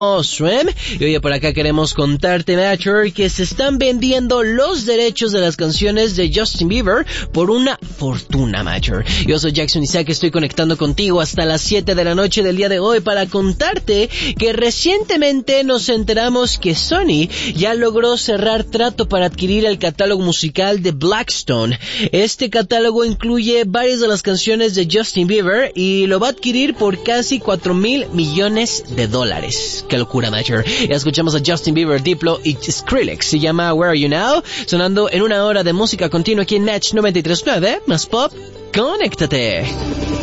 Swim. Y oye, por acá queremos contarte, Matcher, que se están vendiendo los derechos de las canciones de Justin Bieber por una fortuna, Matcher. Yo soy Jackson Isaac, estoy conectando contigo hasta las 7 de la noche del día de hoy para contarte que recientemente nos enteramos que Sony ya logró cerrar trato para adquirir el catálogo musical de Blackstone. Este catálogo incluye varias de las canciones de Justin Bieber y lo va a adquirir por casi $4,000 millones. ¡Qué locura, Matcher! Ya escuchamos a Justin Bieber, Diplo y Skrillex. Se llama Where Are You Now, sonando en una hora de música continua aquí en Natch 93.9. Más pop, conéctate.